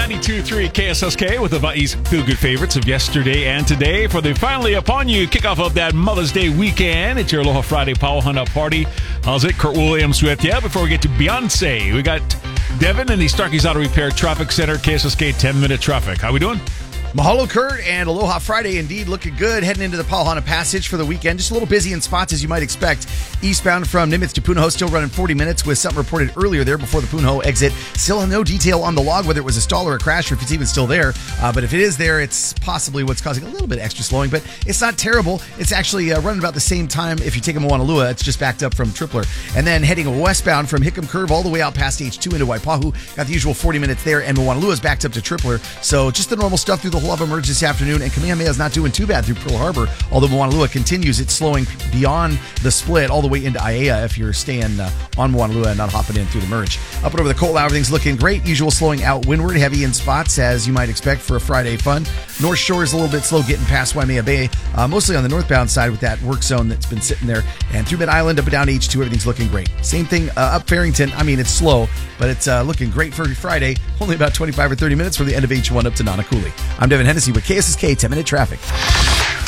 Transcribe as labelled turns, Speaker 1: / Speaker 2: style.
Speaker 1: 92.3 KSSK with Hawaii's feel-good favorites of yesterday and today for the finally upon you kickoff of that Mother's Day weekend. It's your Aloha Friday Power Hunt Party. How's it? Kurt Williams with you. Before we get to Beyonce, we got Devin in the Starkey's Auto Repair Traffic Center, KSSK 10-minute traffic. How we doing?
Speaker 2: Mahalo, Kurt, and Aloha Friday indeed looking good. Heading into the Pauhana Passage for the weekend. Just a little busy in spots as you might expect. Eastbound from Nimitz to Punahou still running 40 minutes with something reported earlier there before the Punahou exit. Still no detail on the log whether it was a stall or a crash or if it's even still there. But if it is there, it's possibly what's causing a little bit extra slowing. But it's not terrible. It's actually running about the same time if you take a Moanalua. It's just backed up from Tripler. And then heading westbound from Hickam Curve all the way out past H2 into Waipahu. Got the usual 40 minutes there. And Moanalua's backed up to Tripler. So just the normal stuff through the Haulava Merge this afternoon. And Kamehameha is not doing too bad through Pearl Harbor, although Moanalua continues its slowing beyond the split all the way into Aiea if you're staying on Moanalua and not hopping in through the merge. Up and over the coal, everything's looking great. Usual slowing out windward, heavy in spots as you might expect for a Friday fun. North Shore is a little bit slow getting past Waimea Bay, mostly on the northbound side with that work zone that's been sitting there. And through Mid-Island up and down H2, everything's looking great. Same thing up Farrington. I mean, it's slow, but it's looking great for Friday. Only about 25 or 30 minutes from the end of H1 up to Nanakuli. I'm Devin Hennessy with KSSK 10-Minute Traffic.